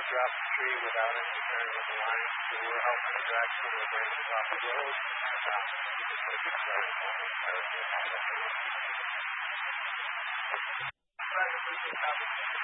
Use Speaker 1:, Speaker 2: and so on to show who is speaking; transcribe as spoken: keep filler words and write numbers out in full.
Speaker 1: drop the tree without interfering with the line. So we're helping to drag some of the branches off the road, and um, we just want to get started on it. So,